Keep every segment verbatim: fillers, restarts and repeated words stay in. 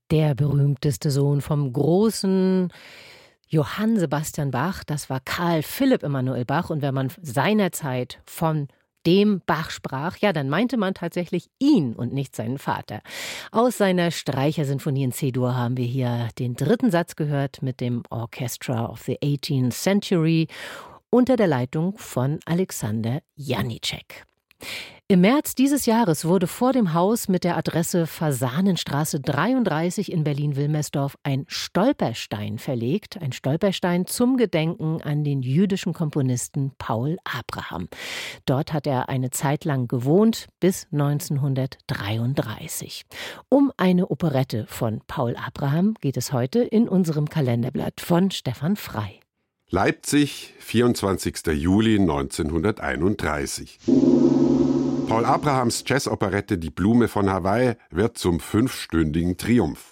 Der berühmteste Sohn vom großen Johann Sebastian Bach, das war Karl Philipp Emanuel Bach. Und wenn man seinerzeit von dem Bach sprach, ja, dann meinte man tatsächlich ihn und nicht seinen Vater. Aus seiner Streichersinfonie in C-Dur haben wir hier den dritten Satz gehört mit dem Orchestra of the eighteenth Century unter der Leitung von Alexander Janicek. Im März dieses Jahres wurde vor dem Haus mit der Adresse Fasanenstraße dreiunddreißig in Berlin-Wilmersdorf ein Stolperstein verlegt. Ein Stolperstein zum Gedenken an den jüdischen Komponisten Paul Abraham. Dort hat er eine Zeit lang gewohnt, bis neunzehnhundertdreiunddreißig. Um eine Operette von Paul Abraham geht es heute in unserem Kalenderblatt von Stefan Frey. Leipzig, vierundzwanzigster Juli neunzehnhunderteinunddreißig. Paul Abrahams Jazzoperette Die Blume von Hawaii wird zum fünfstündigen Triumph.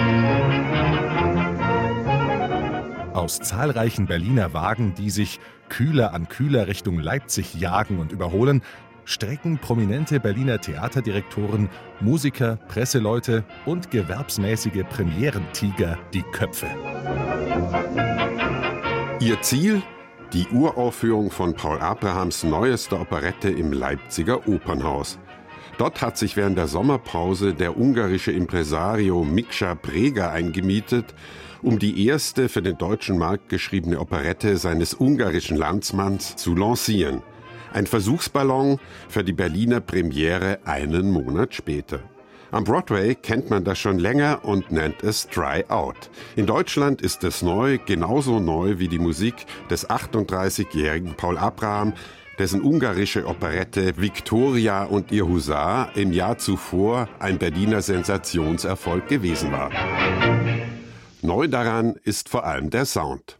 Aus zahlreichen Berliner Wagen, die sich kühler an kühler Richtung Leipzig jagen und überholen, strecken prominente Berliner Theaterdirektoren, Musiker, Presseleute und gewerbsmäßige Premierentiger die Köpfe. Ihr Ziel? Die Uraufführung von Paul Abrahams neuester Operette im Leipziger Opernhaus. Dort hat sich während der Sommerpause der ungarische Impresario Miksa Breger eingemietet, um die erste für den deutschen Markt geschriebene Operette seines ungarischen Landsmanns zu lancieren. Ein Versuchsballon für die Berliner Premiere einen Monat später. Am Broadway kennt man das schon länger und nennt es Try Out. In Deutschland ist es neu, genauso neu wie die Musik des achtunddreißigjährigen Paul Abraham, dessen ungarische Operette Viktoria und ihr Husar im Jahr zuvor ein Berliner Sensationserfolg gewesen war. Neu daran ist vor allem der Sound.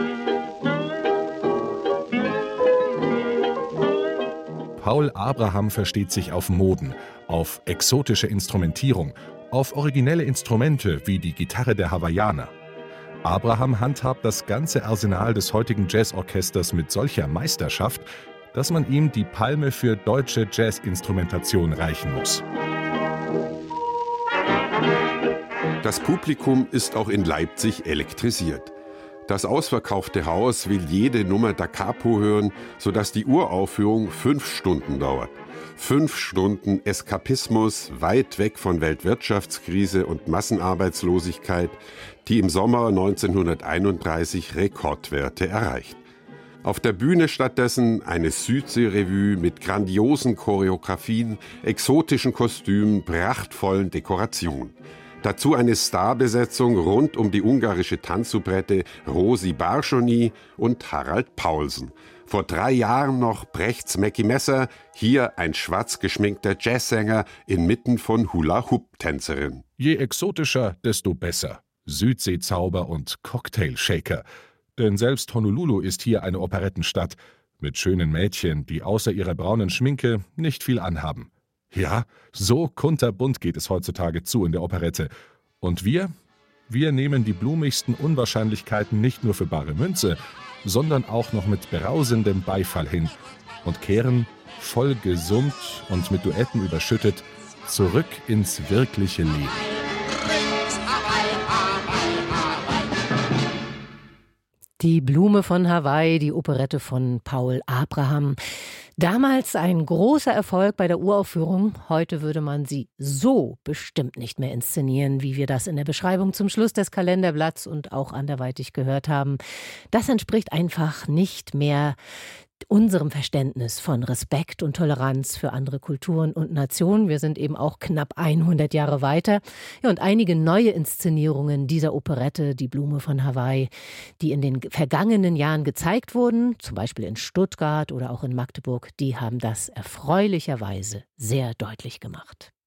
Paul Abraham versteht sich auf Moden, auf exotische Instrumentierung, auf originelle Instrumente wie die Gitarre der Hawaiianer. Abraham handhabt das ganze Arsenal des heutigen Jazzorchesters mit solcher Meisterschaft, dass man ihm die Palme für deutsche Jazzinstrumentation reichen muss. Das Publikum ist auch in Leipzig elektrisiert. Das ausverkaufte Haus will jede Nummer da Capo hören, sodass die Uraufführung fünf Stunden dauert. Fünf Stunden Eskapismus weit weg von Weltwirtschaftskrise und Massenarbeitslosigkeit, die im Sommer neunzehnhunderteinunddreißig Rekordwerte erreicht. Auf der Bühne stattdessen eine Südsee-Revue mit grandiosen Choreografien, exotischen Kostümen, prachtvollen Dekorationen. Dazu eine Starbesetzung rund um die ungarische Tanzsoubrette Rosi Barschony und Harald Paulsen. Vor drei Jahren noch Brechts Mackie Messer, hier ein schwarz geschminkter Jazzsänger inmitten von Hula-Hoop-Tänzerinnen. Je exotischer, desto besser. Südseezauber und Cocktailshaker. Denn selbst Honolulu ist hier eine Operettenstadt mit schönen Mädchen, die außer ihrer braunen Schminke nicht viel anhaben. Ja, so kunterbunt geht es heutzutage zu in der Operette. Und wir? Wir nehmen die blumigsten Unwahrscheinlichkeiten nicht nur für bare Münze, sondern auch noch mit berausendem Beifall hin und kehren, voll gesummt und mit Duetten überschüttet, zurück ins wirkliche Leben. Die Blume von Hawaii, die Operette von Paul Abraham. Damals ein großer Erfolg bei der Uraufführung. Heute würde man sie so bestimmt nicht mehr inszenieren, wie wir das in der Beschreibung zum Schluss des Kalenderblatts und auch anderweitig gehört haben. Das entspricht einfach nicht mehr unserem Verständnis von Respekt und Toleranz für andere Kulturen und Nationen. Wir sind eben auch knapp hundert Jahre weiter. Ja, und einige neue Inszenierungen dieser Operette, Die Blume von Hawaii, die in den vergangenen Jahren gezeigt wurden, zum Beispiel in Stuttgart oder auch in Magdeburg, die haben das erfreulicherweise sehr deutlich gemacht.